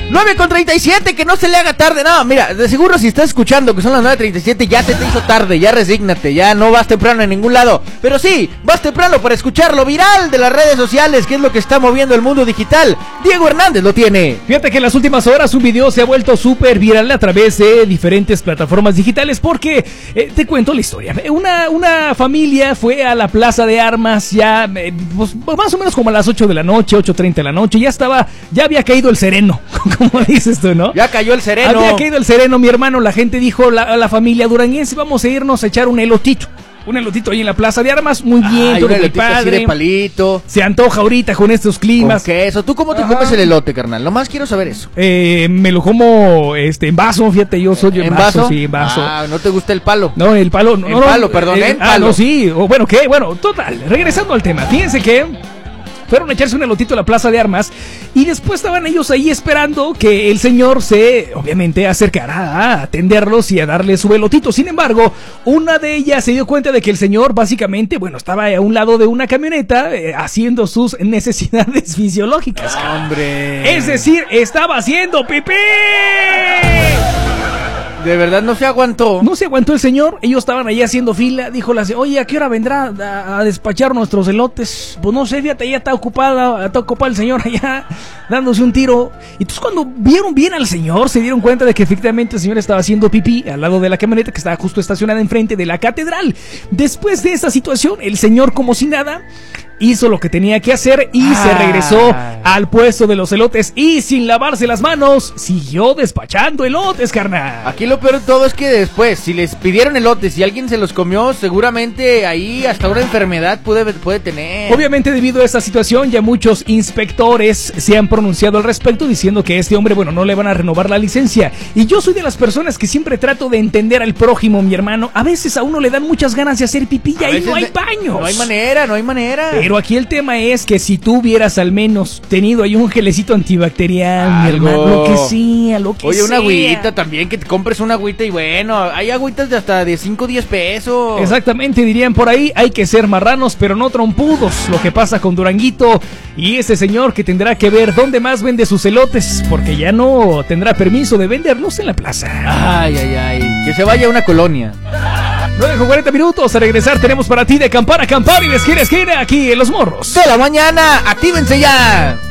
9:37, que no se le haga tarde. No, mira, de seguro si estás escuchando que son las 9:37, ya se te hizo tarde, ya resígnate, ya no vas temprano en ningún lado. Pero sí, vas temprano para escuchar lo viral de las redes sociales, que es lo que está moviendo el mundo digital. Diego Hernández lo tiene. Fíjate que en las últimas horas un video se ha vuelto súper viral a través de diferentes plataformas digitales porque, te cuento la historia. Una familia fue a la plaza de armas ya, pues, más o menos como a las 8 de la noche, 8:30 de la noche, ya había caído el sereno, como dices tú, ¿no? Ya cayó el sereno. Había caído el sereno, mi hermano. La gente dijo a la familia duranguense, vamos a irnos a echar un elotito. Un elotito ahí en la plaza de armas, muy bien, todo muy padre. Así de palito. Se antoja ahorita con estos climas. Con queso. ¿Tú cómo te comes el elote, carnal? Nomás quiero saber eso. Me lo como en vaso, fíjate, yo soy en vaso. Sí, en vaso. ¿No te gusta el palo? No, el palo. No, en palo, perdón, en palo. No, sí. O bueno, ¿qué? Bueno, total, regresando al tema. Fíjense que fueron a echarse un elotito a la plaza de armas y después estaban ellos ahí esperando que el señor se, obviamente, acercara a atenderlos y a darle su elotito. Sin embargo, una de ellas se dio cuenta de que el señor básicamente, estaba a un lado de una camioneta haciendo sus necesidades fisiológicas. ¡Hombre! Es decir, estaba haciendo pipí. De verdad no se aguantó. No se aguantó el señor. Ellos estaban ahí haciendo fila. Dijo oye, ¿a qué hora vendrá a despachar nuestros elotes? Pues no sé, fíjate, ya está ocupado el señor allá dándose un tiro. Y entonces cuando vieron bien al señor, se dieron cuenta de que efectivamente el señor estaba haciendo pipí al lado de la camioneta que estaba justo estacionada enfrente de la catedral. Después de esa situación, el señor, como si nada, hizo lo que tenía que hacer y se regresó al puesto de los elotes y sin lavarse las manos siguió despachando elotes, carnal. Aquí lo peor de todo es que después, si les pidieron elotes y alguien se los comió, seguramente ahí hasta una enfermedad puede tener. Obviamente, debido a esta situación, ya muchos inspectores se han pronunciado al respecto diciendo que este hombre, no le van a renovar la licencia. Y yo soy de las personas que siempre trato de entender al prójimo, mi hermano. A veces a uno le dan muchas ganas de hacer pipí y ahí no hay baños. No hay manera. Pero aquí el tema es que si tú hubieras al menos tenido ahí un gelecito antibacterial, mi hermano, lo que sea. Oye, una agüita también, que te compres una agüita y hay agüitas de hasta de 5 o 10 pesos. Exactamente, dirían por ahí, hay que ser marranos, pero no trompudos. Lo que pasa con Duranguito y ese señor que tendrá que ver dónde más vende sus elotes, porque ya no tendrá permiso de venderlos en la plaza. Ay, que se vaya a una colonia. 9:40 minutos, a regresar tenemos para ti de campana a campana y de esquina a esquina aquí en Los Morros de la mañana. ¡Actívense ya!